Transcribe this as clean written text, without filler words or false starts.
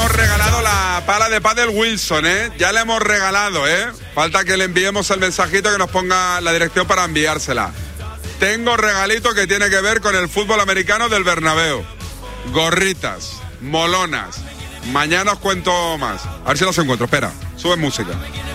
hemos regalado la pala de pádel Wilson, ¿eh? Ya la hemos regalado, ¿eh? Falta que le enviemos el mensajito, que nos ponga la dirección para enviársela. Tengo regalito que tiene que ver con el fútbol americano del Bernabéu. Gorritas, molonas. Mañana os cuento más. A ver si los encuentro. Espera, sube música.